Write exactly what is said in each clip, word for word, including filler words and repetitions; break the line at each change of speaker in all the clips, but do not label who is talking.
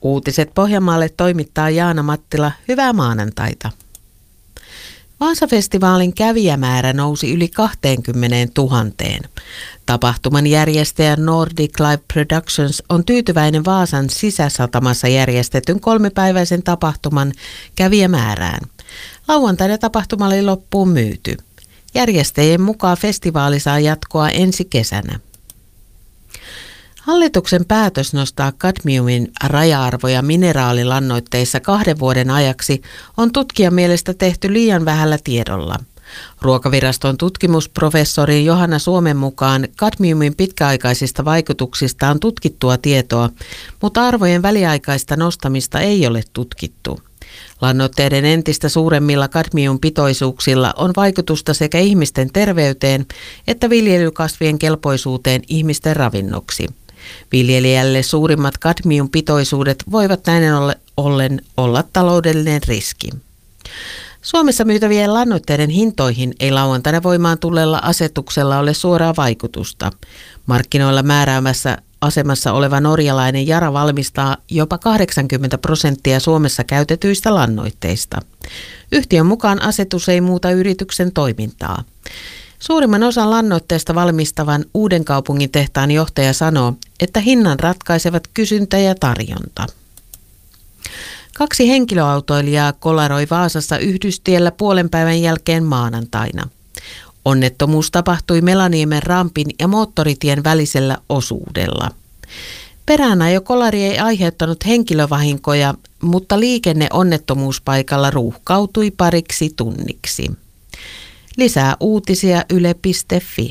Uutiset Pohjanmaalle toimittaa Jaana Mattila. Hyvää maanantaita. Vaasa-festivaalin kävijämäärä nousi yli kaksikymmentätuhatta. Tapahtuman järjestäjä Nordic Live Productions on tyytyväinen Vaasan sisäsatamassa järjestetyn kolmipäiväisen tapahtuman kävijämäärään. Lauantaina tapahtuma oli loppuun myyty. Järjestäjien mukaan festivaali saa jatkoa ensi kesänä. Hallituksen päätös nostaa kadmiumin raja-arvoja mineraalilannoitteissa kahden vuoden ajaksi on tutkijan mielestä tehty liian vähällä tiedolla. Ruokaviraston tutkimusprofessori Johanna Suomen mukaan kadmiumin pitkäaikaisista vaikutuksista on tutkittua tietoa, mutta arvojen väliaikaista nostamista ei ole tutkittu. Lannoitteiden entistä suuremmilla kadmiumpitoisuuksilla on vaikutusta sekä ihmisten terveyteen että viljelykasvien kelpoisuuteen ihmisten ravinnoksi. Viljelijälle suurimmat kadmiumpitoisuudet voivat näin ollen olla taloudellinen riski. Suomessa myytävien lannoitteiden hintoihin ei lauantaina voimaan tulleella asetuksella ole suoraa vaikutusta. Markkinoilla määräämässä asemassa oleva norjalainen Yara valmistaa jopa kahdeksankymmentä prosenttia Suomessa käytetyistä lannoitteista. Yhtiön mukaan asetus ei muuta yrityksen toimintaa. Suurimman osan lannoitteesta valmistavan Uudenkaupungin tehtaan johtaja sanoo, että hinnan ratkaisevat kysyntä ja tarjonta. Kaksi henkilöautoilijaa kolaroi Vaasassa Yhdystiellä puolen päivän jälkeen maanantaina. Onnettomuus tapahtui Melaniemen rampin ja moottoritien välisellä osuudella. Peräänajokolari ei aiheuttanut henkilövahinkoja, mutta liikenne onnettomuuspaikalla ruuhkautui pariksi tunniksi. Lisää uutisia yle piste fi.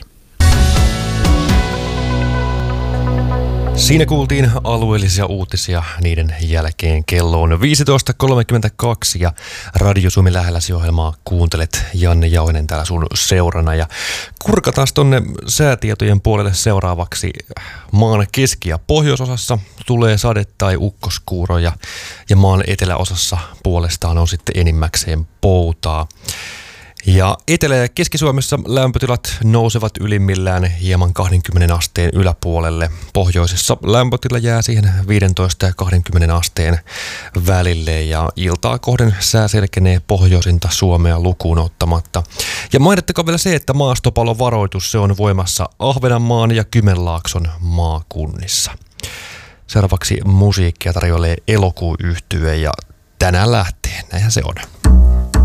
Siinä kuultiin alueellisia uutisia, niiden jälkeen kello on viisitoista kolmekymmentäkaksi ja Radio Suomi lähelläsi -ohjelmaa kuuntelet. Janne Jauhinen täällä sun seurana ja kurkataan tonne säätietojen puolelle seuraavaksi. Maan keski- ja pohjoisosassa tulee sade- tai ukkoskuuroja ja maan eteläosassa puolestaan on sitten enimmäkseen poutaa. Ja Etelä- ja Keski-Suomessa lämpötilat nousevat ylimmillään hieman kaksikymmentä asteen yläpuolelle. Pohjoisessa lämpötila jää siihen viisitoista ja kaksikymmentä asteen välille ja iltaa kohden sää selkenee pohjoisinta Suomea lukuun ottamatta. Ja mainittakaa vielä se, että maastopalovaroitus se on voimassa Ahvenanmaan ja Kymenlaakson maakunnissa. Seuraavaksi musiikkia tarjoilee Elokuu-yhtye ja tänään lähtee, näinhän se on.